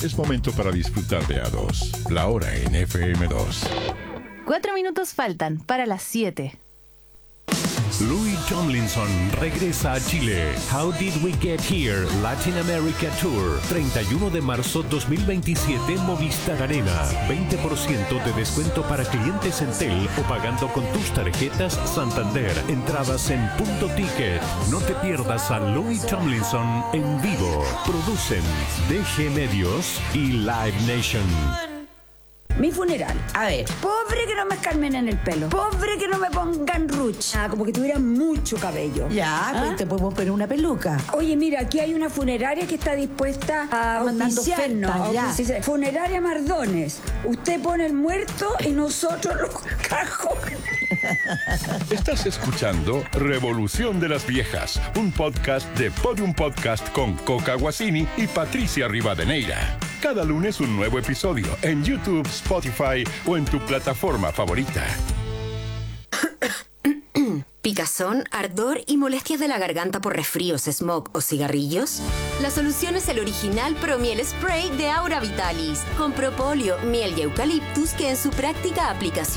Es momento para disfrutar de A2, la hora en FM2. 4 minutos faltan para las 7. Louis Tomlinson regresa a Chile. How Did We Get Here? Latin America Tour. 31 de marzo 2027, Movistar Arena. 20% de descuento para clientes Entel o pagando con tus tarjetas Santander. Entradas en Punto Ticket. No te pierdas a Louis Tomlinson en vivo. Producen DG Medios y Live Nation. Mi funeral. A ver, pobre que no me escarmen en el pelo. Pobre que no me pongan ruch. Como que tuviera mucho cabello. Ya, te podemos poner una peluca. Oye, mira, aquí hay una funeraria que está dispuesta a mandando ofertas, auspiciarnos. Funeraria Mardones. Usted pone el muerto y nosotros los cajones. Estás escuchando Revolución de las Viejas, un podcast de Podium Podcast con Coca Guasini y Patricia Rivadeneira. Cada lunes un nuevo episodio en YouTube, Spotify o en tu plataforma favorita. ¿Picazón, ardor y molestias de la garganta por resfríos, smog o cigarrillos? La solución es el original Promiel Spray de Aura Vitalis, con propóleo, miel y eucaliptus que en su práctica aplicación